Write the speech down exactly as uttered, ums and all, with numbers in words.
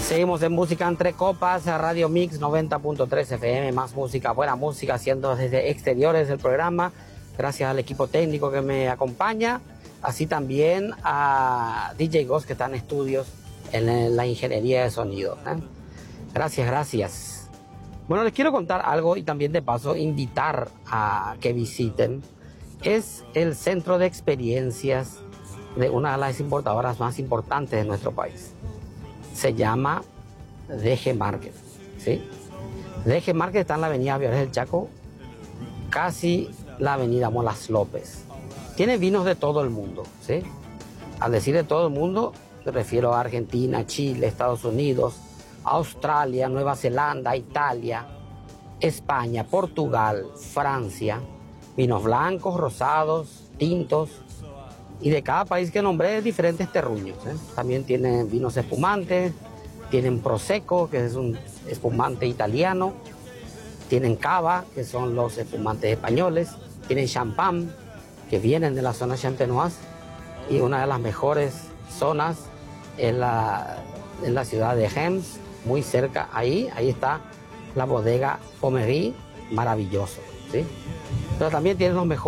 Seguimos en Música Entre Copas, Radio Mix noventa punto tres F M, más música, buena música, haciendo desde exteriores del programa, gracias al equipo técnico que me acompaña, así también a D J Ghost, que está en estudios en la ingeniería de sonido. ¿eh? Gracias, gracias. Bueno, les quiero contar algo y también de paso invitar a que visiten. Es el centro de experiencias de una de las importadoras más importantes de nuestro país. Se llama D G Market, ¿sí? D G Market está en la avenida Viores del Chaco, casi la avenida Molas López. Tiene vinos de todo el mundo, ¿sí? Al decir de todo el mundo, me refiero a Argentina, Chile, Estados Unidos, Australia, Nueva Zelanda, Italia, España, Portugal, Francia. Vinos blancos, rosados, tintos. Y de cada país que nombré, diferentes terruños. ¿eh? También tienen vinos espumantes, tienen Prosecco, que es un espumante italiano, tienen Cava, que son los espumantes españoles, tienen Champán, que vienen de la zona Champenoise, y una de las mejores zonas es la, es la ciudad de Reims, muy cerca, ahí, ahí está la bodega Pommery, maravilloso, ¿sí? Pero también tienen los mejores